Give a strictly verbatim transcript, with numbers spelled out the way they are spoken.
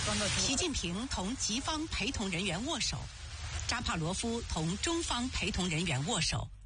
习近平同吉方陪同人员握手，扎帕罗夫同中方陪同人员握手。